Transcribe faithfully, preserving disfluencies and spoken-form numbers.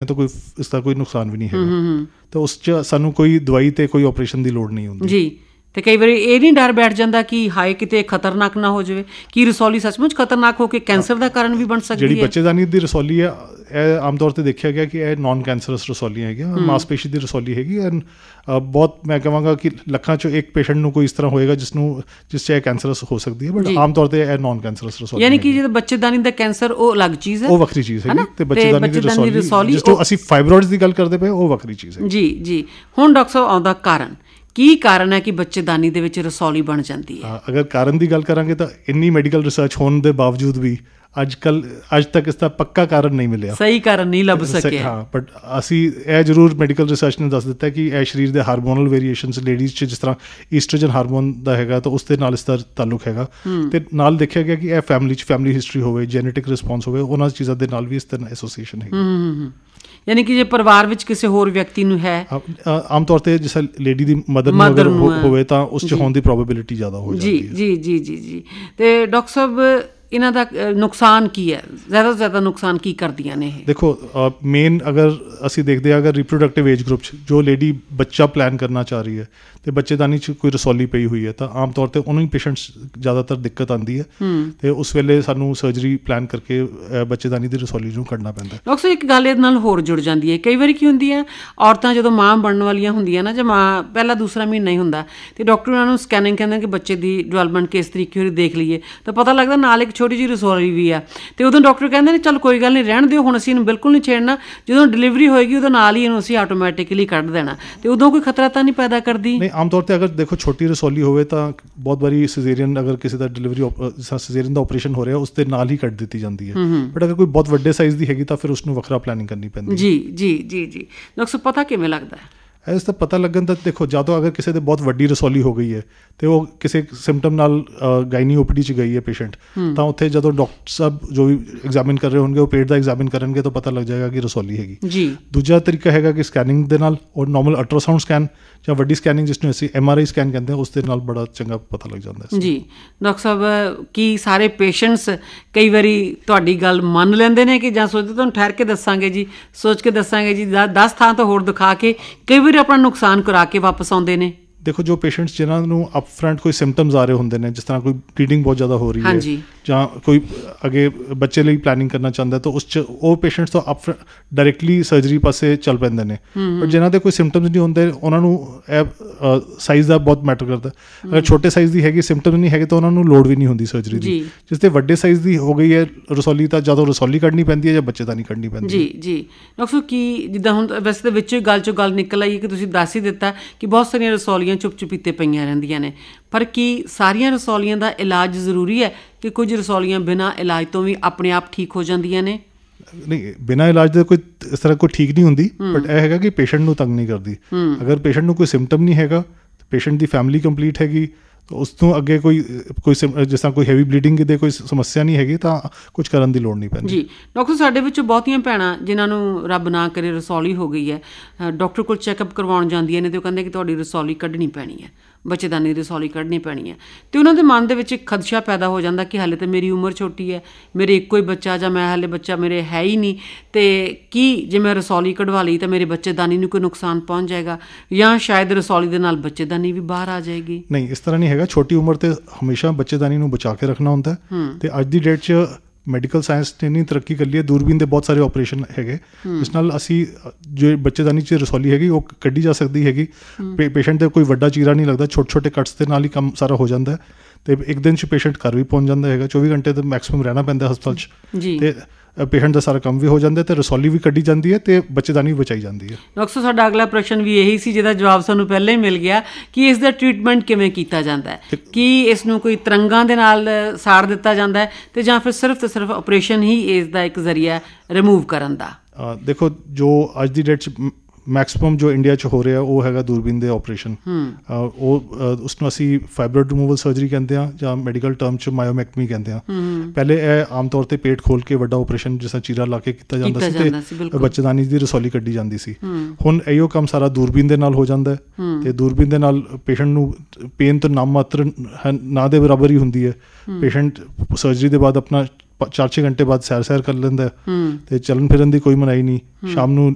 ਤਾਂ ਕੋਈ ਇਸਦਾ ਕੋਈ ਨੁਕਸਾਨ ਵੀ ਨਹੀਂ ਹੈਗਾ, ਤਾਂ ਉਸ 'ਚ ਸਾਨੂੰ ਕੋਈ ਦਵਾਈ ਅਤੇ ਕੋਈ ਆਪਰੇਸ਼ਨ ਦੀ ਲੋੜ ਨਹੀਂ ਹੁੰਦੀ ਜੀ। ਅਤੇ ਕਈ ਵਾਰੀ ਇਹ ਨਹੀਂ ਡਰ ਬੈਠ ਜਾਂਦਾ ਕਿ ਹਾਏ ਕਿਤੇ ਖਤਰਨਾਕ ਨਾ ਹੋ ਜਾਵੇ, ਕਿ ਰਸੌਲੀ ਸੱਚਮੁੱਚ ਖਤਰਨਾਕ ਹੋ ਕੇ ਕੈਂਸਰ ਦਾ ਕਾਰਨ ਵੀ ਬਣ ਸਕਦੀ ਹੈ? ਜਿਹੜੀ ਬੱਚੇਦਾਨੀ ਦੀ ਰਸੌਲੀ ਹੈ ਇਹ ਆਮ ਤੌਰ 'ਤੇ ਦੇਖਿਆ ਗਿਆ ਕਿ ਇਹ ਨਾਨ ਕੈਂਸਰਸ ਰਸੌਲੀਆਂ ਹੈਗੀਆਂ, ਮਾਸਪੇਸ਼ੀ ਦੀ ਰਸੌਲੀ ਹੈਗੀ। ਐਂਡ ਬਹੁਤ ਮੈਂ ਕਹਾਂਗਾ ਕਿ ਲੱਖਾਂ 'ਚੋਂ ਇੱਕ ਪੇਸ਼ੈਂਟ ਨੂੰ ਕੋਈ ਇਸ ਤਰ੍ਹਾਂ ਹੋਏਗਾ ਜਿਸ ਨੂੰ ਜਿਸ 'ਚ ਇਹ ਕੈਂਸਰਸ ਹੋ ਸਕਦੀ ਹੈ, ਬਟ ਆਮ ਤੌਰ 'ਤੇ ਇਹ ਨਾਨ ਕੈਂਸਰਸ ਰਸੌਲੀ, ਯਾਨੀ ਕਿ ਜਦੋਂ ਬੱਚੇਦਾਨੀ ਦਾ ਕੈਂਸਰ ਉਹ ਅਲੱਗ ਚੀਜ਼ ਹੈ, ਉਹ ਵੱਖਰੀ ਚੀਜ਼ ਹੈਗੀ, ਅਤੇ ਬੱਚੇਦਾਨੀ ਦੀ ਰਸੌਲੀ ਜਿਸ ਤੋਂ ਅਸੀਂ ਫਾਈਬਰੋਇਡਸ ਦੀ ਗੱਲ ਕਰਦੇ ਪਏ ਉਹ ਵੱਖਰੀ ਚੀਜ਼ ਹੈ ਜੀ। ਜੀ ਹੁਣ ਡਾਕਟਰ ਸਾਹਿਬ ਆਉਂਦਾ ਕਾਰਨ, ਕੀ ਕਾਰਨ ਹੈ ਕਿ ਬੱਚੇਦਾਨੀ ਦੇ ਵਿੱਚ ਰਸੌਲੀ ਬਣ ਜਾਂਦੀ ਹੈ? ਅਗਰ ਕਾਰਨ ਦੀ ਗੱਲ ਕਰਾਂਗੇ ਤਾਂ ਇੰਨੀ ਮੈਡੀਕਲ ਰਿਸਰਚ ਹੋਣ ਦੇ ਬਾਵਜੂਦ ਵੀ ਅੱਜ ਕੱਲ੍ਹ ਅੱਜ ਤੱਕ ਇਸਦਾ ਪੱਕਾ ਕਾਰਨ ਨਹੀਂ ਮਿਲਿਆ, ਸਹੀ ਕਾਰਨ ਨਹੀਂ ਲੱਭ ਸਕਿਆ। ਹਾਂ, ਬਟ ਅਸੀਂ ਇਹ ਜ਼ਰੂਰ ਮੈਡੀਕਲ ਰਿਸਰਚ ਨੇ ਦੱਸ ਦਿੱਤਾ ਕਿ ਇਹ ਸਰੀਰ ਦੇ ਹਾਰਮੋਨਲ ਵੇਰੀਏਸ਼ਨਸ ਲੇਡੀਜ਼ 'ਚ ਜਿਸ ਤਰ੍ਹਾਂ ਈਸਟ੍ਰੋਜਨ ਹਾਰਮੋਨ ਦਾ ਹੈਗਾ ਤਾਂ ਉਸ ਦੇ ਨਾਲ ਇਸਦਾ ਤਾਲੁਕ ਹੈਗਾ, ਅਤੇ ਨਾਲ ਦੇਖਿਆ ਗਿਆ ਕਿ ਇਹ ਫੈਮਿਲੀ 'ਚ ਫੈਮਿਲੀ ਹਿਸਟਰੀ ਹੋਵੇ, ਜੈਨੇਟਿਕ ਰਿਸਪੌਂਸ ਹੋਵੇ, ਉਹਨਾਂ ਚੀਜ਼ਾਂ ਦੇ ਨਾਲ ਵੀ ਇਸ ਤਰ੍ਹਾਂ ਐਸੋਸੀਏਸ਼ਨ ਹੈਗੀ। ਯਾਨੀ ਕਿ ਜੇ ਪਰਿਵਾਰ ਵਿੱਚ ਕਿਸੇ ਹੋਰ ਵਿਅਕਤੀ ਨੂੰ ਹੈ, ਆਮ ਤੌਰ 'ਤੇ ਜਿਸ ਲੇਡੀ ਦੀ ਮਦਰ ਨੂੰ ਅਗਰ ਹੋਵੇ ਤਾਂ ਉਸ 'ਚ ਹੋਣ ਦੀ ਪ੍ਰੋਬੇਬਿਲਿਟੀ ਜ਼ਿਆਦਾ ਹੋ ਜਾਂਦੀ ਹੈ। ਜੀ ਜੀ ਜੀ ਜੀ ਅਤੇ ਡਾਕਟਰ ਸਾਹਿਬ ਇਹਨਾਂ ਦਾ ਨੁਕਸਾਨ ਕੀ ਹੈ? ਜ਼ਿਆਦਾ ਤੋਂ ਜ਼ਿਆਦਾ ਨੁਕਸਾਨ ਕੀ ਕਰਦੀਆਂ ਨੇ ਇਹ? ਦੇਖੋ, ਮੇਨ ਅਗਰ ਅਸੀਂ ਦੇਖਦੇ ਹਾਂ, ਅਗਰ ਰਿਪਰੋਡਕਟਿਵ ਏਜ ਗਰੁੱਪ 'ਚ ਜੋ ਲੇਡੀ ਬੱਚਾ ਪਲਾਨ ਕਰਨਾ ਚਾਹ ਰਹੀ ਹੈ ਅਤੇ ਬੱਚੇਦਾਨੀ 'ਚ ਕੋਈ ਰਸੌਲੀ ਪਈ ਹੋਈ ਹੈ, ਤਾਂ ਆਮ ਤੌਰ 'ਤੇ ਉਹਨੂੰ ਹੀ ਪੇਸ਼ੈਂਟਸ ਜ਼ਿਆਦਾਤਰ ਦਿੱਕਤ ਆਉਂਦੀ ਹੈ, ਅਤੇ ਉਸ ਵੇਲੇ ਸਾਨੂੰ ਸਰਜਰੀ ਪਲਾਨ ਕਰਕੇ ਬੱਚੇਦਾਨੀ ਦੀ ਰਸੌਲੀ ਨੂੰ ਕੱਢਣਾ ਪੈਂਦਾ। ਡਾਕਟਰ ਸਾਹਿਬ ਇੱਕ ਗੱਲ ਇਹਦੇ ਨਾਲ ਹੋਰ ਜੁੜ ਜਾਂਦੀ ਹੈ, ਕਈ ਵਾਰੀ ਕੀ ਹੁੰਦੀ ਹੈ, ਔਰਤਾਂ ਜਦੋਂ ਮਾਂ ਬਣਨ ਵਾਲੀਆਂ ਹੁੰਦੀਆਂ ਨਾ, ਜਾਂ ਮਾਂ ਪਹਿਲਾ ਦੂਸਰਾ ਮਹੀਨਾ ਹੀ ਹੁੰਦਾ, ਅਤੇ ਡਾਕਟਰ ਉਹਨਾਂ ਨੂੰ ਸਕੈਨਿੰਗ ਕਹਿੰਦੇ ਕਿ ਬੱਚੇ ਦੀ ਡਿਵੈਲਪਮੈਂਟ ਕਿਸ ਤਰੀਕੇ ਹੋਈ ਦੇਖ ਲਈਏ, ਤਾਂ ਪਤਾ ਲੱਗਦਾ ਨਾਲ ਇੱਕ ਛੋਟੀ ਜਿਹੀ ਰਸੌਲੀ ਵੀ ਆ, ਅਤੇ ਉਦੋਂ ਡਾਕਟਰ ਕਹਿੰਦੇ ਨੇ ਚੱਲ ਕੋਈ ਗੱਲ ਨਹੀਂ, ਰਹਿਣ ਦਿਓ, ਹੁਣ ਅਸੀਂ ਇਹਨੂੰ ਬਿਲਕੁਲ ਨਹੀਂ ਛੇੜਨਾ, ਜਦੋਂ ਡਿਲੀਵਰੀ ਹੋਏਗੀ ਉਦੋਂ ਨਾਲ ਹੀ ਇਹਨੂੰ ਅਸੀਂ ਆਟੋਮੈਟਿਕਲੀ ਕੱਢ ਦੇਣਾ, ਅਤੇ ਉਦੋਂ ਕੋਈ ਖਤਰਾ ਤਾਂ ਨਹੀਂ ਪੈਦਾ ਕਰਦੀ? ਨਹੀਂ, ਆਮ ਤੌਰ 'ਤੇ ਅਗਰ ਦੇਖੋ ਛੋਟੀ ਰਸੌਲੀ ਹੋਵੇ ਤਾਂ ਬਹੁਤ ਵਾਰੀ ਸਿਜ਼ੇਰੀਅਨ, ਅਗਰ ਕਿਸੇ ਦਾ ਡਿਲੀਵਰੀ ਸਿਜ਼ੇਰੀਅਨ ਦਾ ਆਪਰੇਸ਼ਨ ਹੋ ਰਿਹਾ ਉਸ ਦੇ ਨਾਲ ਹੀ ਕੱਢ ਦਿੱਤੀ ਜਾਂਦੀ ਹੈ, ਬਟ ਅਗਰ ਕੋਈ ਬਹੁਤ ਵੱਡੇ ਸਾਈਜ਼ ਦੀ ਹੈਗੀ ਤਾਂ ਫਿਰ ਉਸਨੂੰ ਵੱਖਰਾ ਪਲੈਨਿੰਗ ਕਰਨੀ ਪੈਂਦੀ ਹੈ। ਜੀ ਜੀ ਜੀ ਜੀ ਡਾਕਟਰ ਸਾਹਿਬ ਪਤਾ ਕਿਵੇਂ ਲੱਗਦਾ ਹੈ ਇਸ ਦਾ? ਪਤਾ ਲੱਗਣ ਤਾਂ ਦੇਖੋ, ਜਾਂ ਤਾਂ ਅਗਰ ਕਿਸੇ ਦੇ ਬਹੁਤ ਵੱਡੀ ਰਸੌਲੀ ਹੋ ਗਈ ਹੈ ਅਤੇ ਉਹ ਕਿਸੇ ਸਿੰਪਟਮ ਨਾਲ ਗਾਇਨੀ ਓ ਪੀ ਡੀ 'ਚ ਗਈ ਹੈ ਪੇਸ਼ੈਂਟ, ਤਾਂ ਉੱਥੇ ਜਦੋਂ ਡਾਕਟਰ ਸਾਹਿਬ ਜੋ ਵੀ ਐਗਜ਼ਾਮਿਨ ਕਰ ਰਹੇ ਹੋਣਗੇ ਉਹ ਪੇਟ ਦਾ ਐਗਜ਼ਾਮਿਨ ਕਰਨਗੇ ਤਾਂ ਪਤਾ ਲੱਗ ਜਾਏਗਾ ਕਿ ਰਸੌਲੀ ਹੈਗੀ ਜੀ। ਦੂਜਾ ਤਰੀਕਾ ਹੈਗਾ ਕਿ ਸਕੈਨਿੰਗ ਦੇ ਨਾਲ, ਔਰ ਨੋਰਮਲ ਅਲਟਰਾਸਾਊਂਡ ਸਕੈਨ ਜਾਂ ਵੱਡੀ ਸਕੈਨਿੰਗ ਜਿਸਨੂੰ ਅਸੀਂ ਐਮ ਆਰ ਆਈ ਸਕੈਨ ਕਹਿੰਦੇ ਹਾਂ, ਉਸ ਦੇ ਨਾਲ ਬੜਾ ਚੰਗਾ ਪਤਾ ਲੱਗ ਜਾਂਦਾ ਹੈ। ਜੀ ਡਾਕਟਰ ਸਾਹਿਬ, ਕੀ ਸਾਰੇ ਪੇਸ਼ੈਂਟਸ ਕਈ ਵਾਰੀ ਤੁਹਾਡੀ ਗੱਲ ਮੰਨ ਲੈਂਦੇ ਨੇ ਕਿ ਜਾਂ ਸੋਚਦੇ ਤੁਹਾਨੂੰ ਠਹਿਰ ਕੇ ਦੱਸਾਂਗੇ ਜੀ, ਸੋਚ ਕੇ ਦੱਸਾਂਗੇ ਜੀ, ਦਸ ਥਾਂ ਤੋਂ ਹੋਰ ਦਿਖਾ ਕੇ ਕਈ ਵਾਰੀ ਆਪਣਾ ਨੁਕਸਾਨ ਕਰਾ ਕੇ ਵਾਪਸ ਆਉਂਦੇ ਨੇ? ਦੇਖੋ, ਜੋ ਪੇਸ਼ੈਂਟਸ ਜਿਨ੍ਹਾਂ ਨੂੰ ਅਪ ਫਰੰਟ ਕੋਈ ਸਿੰਪਟਮਸ ਆ ਰਹੇ ਹੁੰਦੇ ਨੇ, ਜਿਸ ਤਰ੍ਹਾਂ ਕੋਈ ਬਲੀਡਿੰਗ ਬਹੁਤ ਜ਼ਿਆਦਾ ਹੋ ਰਹੀ ਹੈ ਜਾਂ ਕੋਈ ਅੱਗੇ ਬੱਚੇ ਲਈ ਪਲੈਨਿੰਗ ਕਰਨਾ ਚਾਹੁੰਦਾ, ਤਾਂ ਉਸ 'ਚ ਉਹ ਪੇਸ਼ੈਂਟਸ ਤੋਂ ਅਪ ਡਾਇਰੈਕਟਲੀ ਸਰਜਰੀ ਪਾਸੇ ਚੱਲ ਪੈਂਦੇ ਨੇ, ਬਟ ਜਿਨ੍ਹਾਂ ਦੇ ਕੋਈ ਸਿੰਪਟਮਸ ਨਹੀਂ ਹੁੰਦੇ ਉਹਨਾਂ ਨੂੰ ਇਹ ਸਾਈਜ਼ ਦਾ ਬਹੁਤ ਮੈਟਰ ਕਰਦਾ। ਅਗਰ ਛੋਟੇ ਸਾਈਜ਼ ਦੀ ਹੈਗੀ, ਸਿੰਪਟਮ ਨਹੀਂ ਹੈਗੇ, ਤਾਂ ਉਹਨਾਂ ਨੂੰ ਲੋੜ ਵੀ ਨਹੀਂ ਹੁੰਦੀ ਸਰਜਰੀ ਦੀ। ਜਿਸ 'ਤੇ ਵੱਡੇ ਸਾਈਜ਼ ਦੀ ਹੋ ਗਈ ਹੈ ਰਸੌਲੀ, ਤਾਂ ਜਦੋਂ ਰਸੌਲੀ ਕੱਢਣੀ ਪੈਂਦੀ ਹੈ ਜਾਂ ਬੱਚੇਦਾਨੀ ਕੱਢਣੀ ਪੈਂਦੀ ਹੈ। ਜੀ ਜੀ ਡਾਕਟਰ ਸਾਹਿਬ, ਕੀ ਜਿੱਦਾਂ ਹੁਣ ਵੈਸੇ ਤਾਂ ਵਿੱਚੋਂ ਗੱਲ 'ਚੋਂ ਗੱਲ ਨਿਕਲ ਆਈ ਕਿ ਤੁਸੀਂ ਦੱਸ ਹੀ ਦਿੱਤਾ ਕਿ ਬਹੁਤ ਸਾਰੀਆਂ ਰਸੌਲੀਆਂ ਚੁੱਪ ਚੁਪੀਤੇ ਪਈਆਂ ਰਹਿੰਦੀਆਂ ਨੇ, ਪਰ ਕੀ ਸਾਰੀਆਂ ਰਸੌਲੀਆਂ ਦਾ ਇਲਾਜ ਜ਼ਰੂਰੀ ਹੈ ਕਿ ਕੁਝ ਰਸੌਲੀਆਂ ਬਿਨਾਂ ਇਲਾਜ ਤੋਂ ਵੀ ਆਪਣੇ ਆਪ ਠੀਕ ਹੋ ਜਾਂਦੀਆਂ ਨੇ? ਨਹੀਂ, ਬਿਨਾਂ ਇਲਾਜ ਦੇ ਕੋਈ ਇਸ ਤਰ੍ਹਾਂ ਕੋਈ ਠੀਕ ਨਹੀਂ ਹੁੰਦੀ, ਬਟ ਇਹ ਹੈਗਾ ਕਿ ਪੇਸ਼ੈਂਟ ਨੂੰ ਤੰਗ ਨਹੀਂ ਕਰਦੀ। ਅਗਰ ਪੇਸ਼ੈਂਟ ਨੂੰ ਕੋਈ ਸਿੰਪਟਮ ਨਹੀਂ ਹੈਗਾ, ਪੇਸ਼ੈਂਟ ਦੀ ਫੈਮਿਲੀ ਕੰਪਲੀਟ ਹੈਗੀ, ਉਸ ਤੋਂ ਅੱਗੇ ਕੋਈ ਕੋਈ ਜਿਸ ਤਰ੍ਹਾਂ ਕੋਈ ਹੈਵੀ ਬਲੀਡਿੰਗ ਦੀ ਕੋਈ ਸਮੱਸਿਆ ਨਹੀਂ ਹੈਗੀ, ਤਾਂ ਕੁਝ ਕਰਨ ਦੀ ਲੋੜ ਨਹੀਂ ਪੈਂਦੀ। ਜੀ ਡਾਕਟਰ, ਸਾਡੇ ਵਿੱਚੋਂ ਬਹੁਤੀਆਂ ਭੈਣਾਂ ਜਿਨ੍ਹਾਂ ਨੂੰ ਰੱਬ ਨਾ ਕਰੇ ਰਸੌਲੀ ਹੋ ਗਈ ਹੈ, ਡਾਕਟਰ ਕੋਲ ਚੈੱਕਅਪ ਕਰਵਾਉਣ ਜਾਂਦੀਆਂ ਨੇ, ਅਤੇ ਉਹ ਕਹਿੰਦੇ ਕਿ ਤੁਹਾਡੀ ਰਸੌਲੀ ਕੱਢਣੀ ਪੈਣੀ ਹੈ, ਬੱਚੇਦਾਨੀ ਦੀ ਰਸੌਲੀ ਕੱਢਣੀ ਪੈਣੀ ਹੈ, ਅਤੇ ਉਹਨਾਂ ਦੇ ਮਨ ਦੇ ਵਿੱਚ ਇੱਕ ਖਦਸ਼ਾ ਪੈਦਾ ਹੋ ਜਾਂਦਾ ਕਿ ਹਾਲੇ ਤਾਂ ਮੇਰੀ ਉਮਰ ਛੋਟੀ ਹੈ, ਮੇਰੇ ਇੱਕੋ ਹੀ ਬੱਚਾ, ਜਾਂ ਮੈਂ ਹਾਲੇ ਬੱਚਾ ਮੇਰੇ ਹੈ ਹੀ ਨਹੀਂ, ਅਤੇ ਕੀ ਜੇ ਮੈਂ ਰਸੌਲੀ ਕਢਵਾ ਲਈ ਤਾਂ ਮੇਰੇ ਬੱਚੇਦਾਨੀ ਨੂੰ ਕੋਈ ਨੁਕਸਾਨ ਪਹੁੰਚ ਜਾਏਗਾ, ਜਾਂ ਸ਼ਾਇਦ ਰਸੌਲੀ ਦੇ ਨਾਲ ਬੱਚੇਦਾਨੀ ਵੀ ਬਾਹਰ ਆ ਜਾਏਗੀ? ਨਹੀਂ, ਇਸ ਤਰ੍ਹਾਂ ਨਹੀਂ ਹੈਗਾ। ਛੋਟੀ ਉਮਰ 'ਤੇ ਹਮੇਸ਼ਾ ਬੱਚੇਦਾਨੀ ਨੂੰ ਬਚਾ ਕੇ ਰੱਖਣਾ ਹੁੰਦਾ ਹੈ, ਅਤੇ ਅੱਜ ਦੀ ਡੇਟ 'ਚ ਮੈਡੀਕਲ ਸਾਇੰਸ ਨੇ ਇੰਨੀ ਤਰੱਕੀ ਕਰ ਲਈ ਹੈ, ਦੂਰਬੀਨ ਦੇ ਬਹੁਤ ਸਾਰੇ ਆਪਰੇਸ਼ਨ ਹੈਗੇ, ਇਸ ਨਾਲ ਅਸੀਂ ਜੋ ਬੱਚੇਦਾਨੀ 'ਚ ਰਸੌਲੀ ਹੈਗੀ ਉਹ ਕੱਢੀ ਜਾ ਸਕਦੀ ਹੈਗੀ। ਪੇਸ਼ੈਂਟ 'ਤੇ ਕੋਈ ਵੱਡਾ ਚੀਰਾ ਨਹੀਂ ਲੱਗਦਾ, ਛੋਟੇ ਛੋਟੇ ਕੱਟਸ ਦੇ ਨਾਲ ਹੀ ਕੰਮ ਸਾਰਾ ਹੋ ਜਾਂਦਾ, ਅਤੇ ਇੱਕ ਦਿਨ 'ਚ ਪੇਸ਼ੈਂਟ ਘਰ ਵੀ ਪਹੁੰਚ ਜਾਂਦਾ ਹੈਗਾ। ਚੌਵੀ ਘੰਟੇ ਤਾਂ ਮੈਕਸੀਮਮ ਰਹਿਣਾ ਪੈਂਦਾ ਹਸਪਤਾਲ 'ਚ, ਅਤੇ ਪੇਸ਼ੈਂਟ ਦਾ ਸਾਰਾ ਕੰਮ ਵੀ ਹੋ ਜਾਂਦਾ, ਅਤੇ ਰਸੌਲੀ ਵੀ ਕੱਢੀ ਜਾਂਦੀ ਹੈ, ਅਤੇ ਬੱਚੇਦਾਨੀ ਵੀ ਬਚਾਈ ਜਾਂਦੀ ਹੈ। ਡਾਕਟਰ, ਸਾਡਾ ਅਗਲਾ ਪ੍ਰਸ਼ਨ ਵੀ ਇਹੀ ਸੀ ਜਿਹਦਾ ਜਵਾਬ ਸਾਨੂੰ ਪਹਿਲਾਂ ਹੀ ਮਿਲ ਗਿਆ ਕਿ ਇਸ ਦਾ ਟਰੀਟਮੈਂਟ ਕਿਵੇਂ ਕੀਤਾ ਜਾਂਦਾ ਹੈ? ਕੀ ਇਸ ਨੂੰ ਕੋਈ ਤਰੰਗਾਂ ਦੇ ਨਾਲ ਸਾੜ ਦਿੱਤਾ ਜਾਂਦਾ ਹੈ, ਅਤੇ ਜਾਂ ਫਿਰ ਸਿਰਫ ਅਤੇ ਸਿਰਫ ਆਪਰੇਸ਼ਨ ਹੀ ਇਸ ਦਾ ਇੱਕ ਜ਼ਰੀਆ ਰਿਮੂਵ ਕਰਨ ਦਾ? ਦੇਖੋ, ਜੋ ਅੱਜ ਦੀ ਡੇਟ 'ਚ ਮੈਕਸੀਮਮ ਜੋ ਇੰਡੀਆ 'ਚ ਹੋ ਰਿਹਾ ਉਹ ਹੈਗਾ ਦੂਰਬੀਨ ਦੇ ਆਪਰੇਸ਼ਨ। ਉਹ ਉਸਨੂੰ ਅਸੀਂ ਫਾਈਬਰੋਇਡ ਰਿਮੂਵਲ ਸਰਜਰੀ ਕਹਿੰਦੇ ਹਾਂ, ਜਾਂ ਮੈਡੀਕਲ ਟਰਮ 'ਚ ਮਾਇਓਮੈਕਟਮੀ ਕਹਿੰਦੇ ਹਾਂ। ਪਹਿਲੇ ਇਹ ਆਮ ਤੌਰ 'ਤੇ ਪੇਟ ਖੋਲ ਕੇ ਵੱਡਾ ਆਪਰੇਸ਼ਨ ਜਿਸ ਤਰ੍ਹਾਂ ਚੀਰਾ ਲਾ ਕੇ ਕੀਤਾ ਜਾਂਦਾ ਸੀ, ਅਤੇ ਬੱਚੇਦਾਨੀ ਦੀ ਰਸੌਲੀ ਕੱਢੀ ਜਾਂਦੀ ਸੀ। ਹੁਣ ਇਹੋ ਕੰਮ ਸਾਰਾ ਦੂਰਬੀਨ ਦੇ ਨਾਲ ਹੋ ਜਾਂਦਾ ਹੈ, ਅਤੇ ਦੂਰਬੀਨ ਦੇ ਨਾਲ ਪੇਸ਼ੈਂਟ ਨੂੰ ਪੇਨ ਤਾਂ ਨਾਮ ਮਾਤਰ ਨਾ ਦੇ ਬਰਾਬਰ ਹੀ ਹੁੰਦੀ ਹੈ। ਪੇਸ਼ੈਂਟ ਸਰਜਰੀ ਦੇ ਬਾਅਦ ਆਪਣਾ ਚਾਰ ਛੇ ਘੰਟੇ ਬਾਅਦ ਸੈਰ ਸੈਰ ਕਰ ਲੈਂਦਾ, ਅਤੇ ਚੱਲਣ ਫਿਰਨ ਦੀ ਕੋਈ ਮਨਾਹੀ ਨਹੀਂ। ਸ਼ਾਮ ਨੂੰ